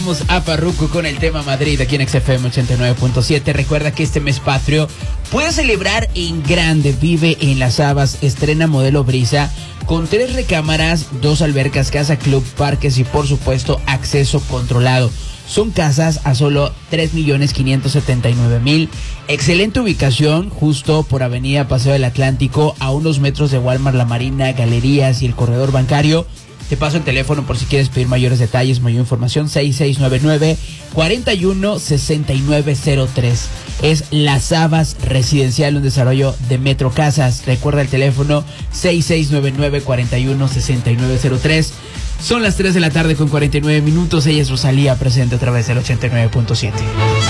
escuchamos a Farruko con el tema Madrid aquí en XFM 89.7. Recuerda que este mes patrio puedes celebrar en grande. Vive en Las Habas, estrena modelo Brisa con 3 recámaras, 2 albercas, casa club, parques y por supuesto acceso controlado. Son casas a solo 3.579.000. Excelente ubicación, justo por Avenida Paseo del Atlántico, a unos metros de Walmart, La Marina, Galerías y el corredor bancario. Te paso el teléfono por si quieres pedir mayores detalles, mayor información, 6699-416903. Es Las Habas Residencial, un desarrollo de Metro Casas. Recuerda el teléfono 6699-416903. Son las 3 de la tarde con 49 minutos. Ella es Rosalía, presente a través del 89.7.